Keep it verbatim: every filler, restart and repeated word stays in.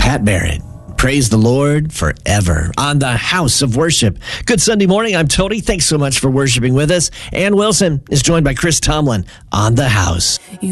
Pat Barrett. Praise the Lord forever on the House of Worship. Good Sunday morning. I'm Tony. Thanks so much for worshiping with us. Ann Wilson is joined by Chris Tomlin on the House.